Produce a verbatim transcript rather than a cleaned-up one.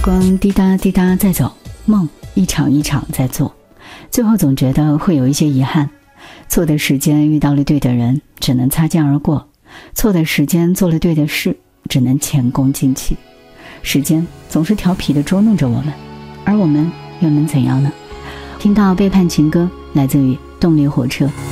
光滴答滴答在走，梦一场一场在做，最后总觉得会有一些遗憾。错的时间遇到了对的人，只能擦肩而过；错的时间做了对的事，只能前功尽弃。时间总是调皮地捉弄着我们，而我们又能怎样呢？听到背叛情歌，来自于动力火车。